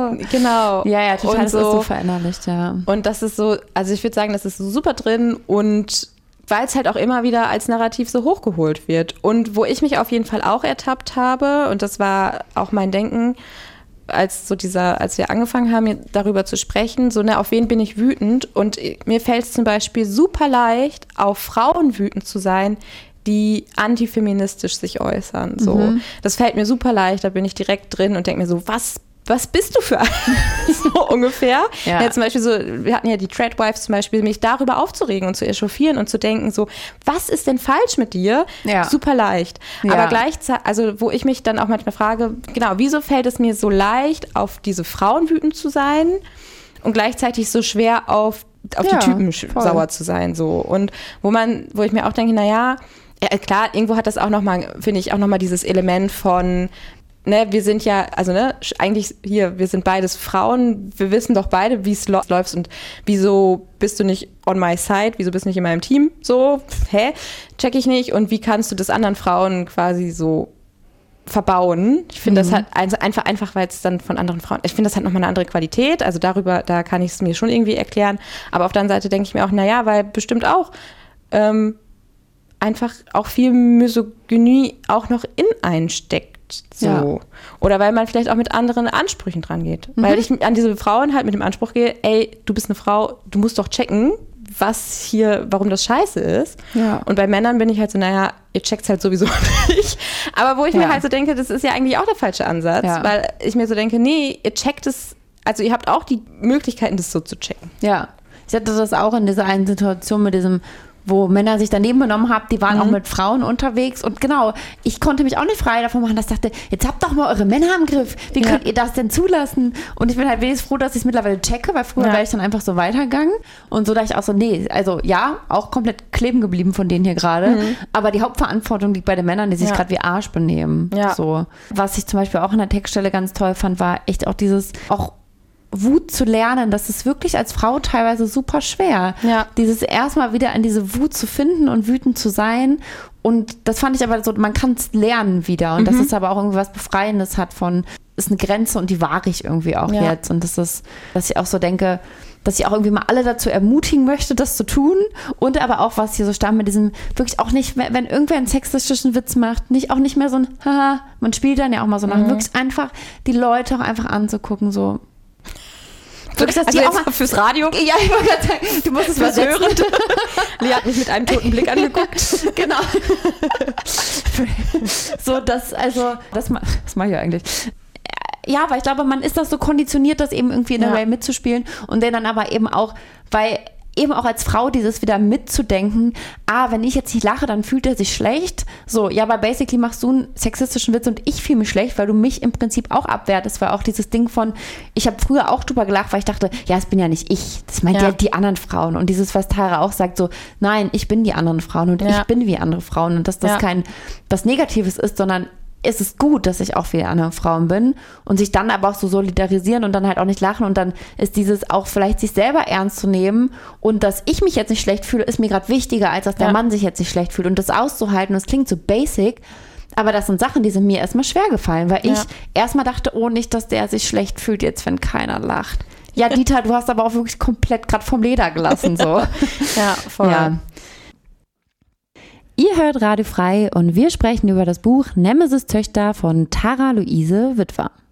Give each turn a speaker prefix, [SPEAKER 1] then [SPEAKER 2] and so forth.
[SPEAKER 1] Genau.
[SPEAKER 2] Ja, total,
[SPEAKER 1] das
[SPEAKER 2] ist so verinnerlicht, ja.
[SPEAKER 1] Und das ist so, also ich würde sagen, das ist so super drin und weil es halt auch immer wieder als Narrativ so hochgeholt wird. Und wo ich mich auf jeden Fall auch ertappt habe, und das war auch mein Denken, als wir angefangen haben, darüber zu sprechen, so, auf wen bin ich wütend? Und mir fällt es zum Beispiel super leicht, auf Frauen wütend zu sein, die antifeministisch sich äußern. So. Das fällt mir super leicht, da bin ich direkt drin und denke mir so, was bist du für ein? So ungefähr. Ja, zum Beispiel so, wir hatten ja die Tradwives zum Beispiel, mich darüber aufzuregen und zu echauffieren und zu denken so, was ist denn falsch mit dir? Ja. Super leicht. Ja. Aber gleichzeitig, also wo ich mich dann auch manchmal frage, genau, wieso fällt es mir so leicht, auf diese Frauen wütend zu sein und gleichzeitig so schwer auf die Typen sauer zu sein, so. Und wo ich mir auch denke, klar, irgendwo hat das auch nochmal, finde ich, auch nochmal dieses Element von, wir sind ja, also eigentlich hier, wir sind beides Frauen, wir wissen doch beide, wie es läuft und wieso bist du nicht on my side, wieso bist du nicht in meinem Team, so, check ich nicht und wie kannst du das anderen Frauen quasi so verbauen. Ich finde das halt einfach, weil es dann von anderen Frauen, ich finde das hat nochmal eine andere Qualität, also da kann ich es mir schon irgendwie erklären, aber auf der anderen Seite denke ich mir auch, weil bestimmt auch einfach auch viel Misogynie auch noch in einsteckt. So. Ja. Oder weil man vielleicht auch mit anderen Ansprüchen dran geht. Weil ich an diese Frauen halt mit dem Anspruch gehe, ey, du bist eine Frau, du musst doch checken, warum das scheiße ist. Ja. Und bei Männern bin ich halt so, ihr checkt's halt sowieso nicht. Aber wo ich mir halt so denke, das ist ja eigentlich auch der falsche Ansatz. Ja. Weil ich mir so denke, nee, ihr checkt es, also ihr habt auch die Möglichkeiten, das so zu checken.
[SPEAKER 2] Ja, ich hatte das auch in dieser einen Situation mit diesem, wo Männer sich daneben genommen haben, die waren auch mit Frauen unterwegs und genau, ich konnte mich auch nicht frei davon machen, dass ich dachte, jetzt habt doch mal eure Männer im Griff, wie könnt ihr das denn zulassen? Und ich bin halt wenigstens froh, dass ich es mittlerweile checke, weil früher wäre ich dann einfach so weitergegangen und so dachte ich auch so, also auch komplett kleben geblieben von denen hier gerade, aber die Hauptverantwortung liegt bei den Männern, die sich gerade wie Arsch benehmen. Ja. So. Was ich zum Beispiel auch in der Textstelle ganz toll fand, war echt auch Wut zu lernen, das ist wirklich als Frau teilweise super schwer. Ja. Dieses erstmal wieder in diese Wut zu finden und wütend zu sein. Und das fand ich aber so, man kann es lernen wieder. Und das ist aber auch irgendwie was Befreiendes hat ist eine Grenze und die wahre ich irgendwie auch jetzt. Und das ist, dass ich auch so denke, dass ich auch irgendwie mal alle dazu ermutigen möchte, das zu tun. Und aber auch, was hier so stand mit diesem, wirklich auch nicht, wenn irgendwer einen sexistischen Witz macht, auch nicht mehr so ein, haha, man spielt dann ja auch mal so nach, wirklich einfach die Leute auch einfach anzugucken, so.
[SPEAKER 1] Wirklich, dass also die auch mal fürs Radio?
[SPEAKER 2] Ja, ich wollte gerade sagen, du musst es was hören.
[SPEAKER 1] Lea hat mich mit einem toten Blick angeguckt.
[SPEAKER 2] Genau. So, das mache ich ja eigentlich. Ja, weil ich glaube, man ist das so konditioniert, das eben irgendwie in der Way mitzuspielen und dann aber eben auch, weil eben auch als Frau dieses wieder mitzudenken, wenn ich jetzt nicht lache, dann fühlt er sich schlecht. So, ja, aber basically machst du einen sexistischen Witz und ich fühle mich schlecht, weil du mich im Prinzip auch abwertest, weil auch dieses Ding von, ich habe früher auch drüber gelacht, weil ich dachte, das bin ja nicht ich, das meint ja die anderen Frauen und dieses, was Tara auch sagt, so, nein, ich bin die anderen Frauen und ich bin wie andere Frauen und dass das kein was Negatives ist, sondern es ist gut, dass ich auch wie andere Frauen bin und sich dann aber auch so solidarisieren und dann halt auch nicht lachen und dann ist dieses auch vielleicht sich selber ernst zu nehmen und dass ich mich jetzt nicht schlecht fühle, ist mir gerade wichtiger, als dass der Mann sich jetzt nicht schlecht fühlt und das auszuhalten, das klingt so basic, aber das sind Sachen, die sind mir erstmal schwer gefallen, weil ich erstmal dachte, nicht, dass der sich schlecht fühlt jetzt, wenn keiner lacht. Ja, Dieter, du hast aber auch wirklich komplett gerade vom Leder gelassen, so.
[SPEAKER 1] Ja, voll. Ja.
[SPEAKER 2] Ihr hört Radio Frei und wir sprechen über das Buch Nemesis Töchter von Tara Luise Witwer.